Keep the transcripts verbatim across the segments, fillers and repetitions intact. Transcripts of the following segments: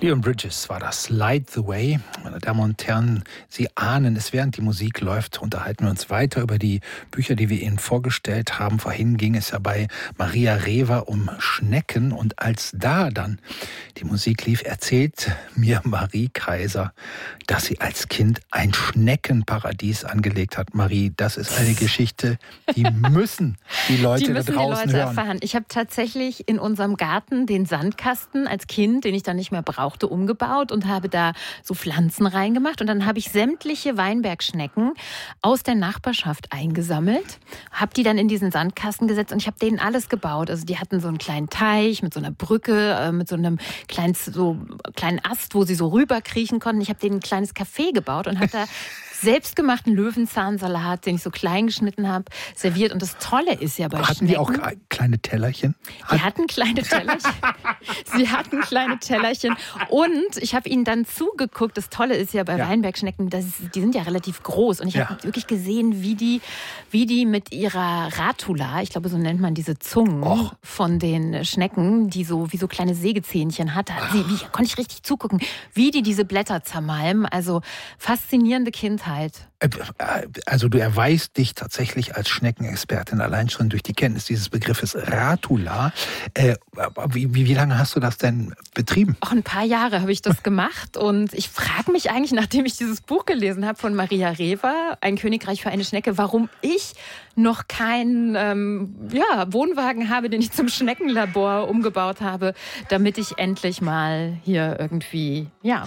Leon Bridges war das. Light the Way. Meine Damen und Herren, Sie ahnen es, während die Musik läuft, unterhalten wir uns weiter über die Bücher, die wir Ihnen vorgestellt haben. Vorhin ging es ja bei Maria Rewer um Schnecken. Und als da dann die Musik lief, erzählt mir Marie Kaiser, dass sie als Kind ein Schneckenparadies angelegt hat. Marie, das ist eine Geschichte, die müssen die Leute die müssen da draußen die Leute hören. erfahren. Ich habe tatsächlich in unserem Garten den Sandkasten als Kind, den ich dann nicht mehr brauchte, umgebaut und habe da so Pflanzen reingemacht. Und dann habe ich sämtliche Weinbergschnecken aus der Nachbarschaft eingesammelt, habe die dann in diesen Sandkasten gesetzt und ich habe denen alles gebaut. Also die hatten so einen kleinen Teich mit so einer Brücke, äh, mit so einem kleinen, so kleinen Ast, wo sie so rüberkriechen konnten. Ich habe denen ein kleines Café gebaut und habe da selbstgemachten Löwenzahnsalat, den ich so klein geschnitten habe, serviert. Und das Tolle ist ja bei Hatten Schnecken... die auch kleine Tellerchen? Die hatten kleine Tellerchen. Sie hatten kleine Tellerchen. Und ich habe ihnen dann zugeguckt. Das Tolle ist ja bei Ja. Weinbergschnecken, das ist, die sind ja relativ groß. Und ich Ja. habe wirklich gesehen, wie die, wie die mit ihrer Ratula, ich glaube, so nennt man diese Zungen Och. von den Schnecken, die so wie so kleine Sägezähnchen hat. Da- Sie, wie, konnte ich richtig zugucken, wie die diese Blätter zermalmen. Also faszinierende Kindheit. Äh, Also du erweist dich tatsächlich als Schneckenexpertin allein schon durch die Kenntnis dieses Begriffes Ratula. Äh, wie, wie, wie lange hast du das denn betrieben? Auch ein paar Jahre habe ich das gemacht und ich frage mich eigentlich, nachdem ich dieses Buch gelesen habe von Maria Rewer, Ein Königreich für eine Schnecke, warum ich noch keinen ähm, ja, Wohnwagen habe, den ich zum Schneckenlabor umgebaut habe, damit ich endlich mal hier irgendwie, ja,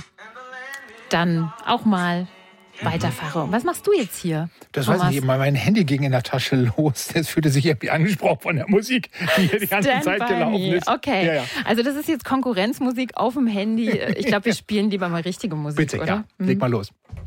dann auch mal weiterfahre. Und was machst du jetzt hier? Das Thomas? weiß ich nicht, mein Handy ging in der Tasche los. Das fühlte sich irgendwie angesprochen von der Musik, die hier die ganze Stand Zeit by gelaufen me. ist. Okay, Ja, ja. also das ist jetzt Konkurrenzmusik auf dem Handy. Ich glaube, wir spielen lieber mal richtige Musik, Bitte, oder? ja. Leg mal los.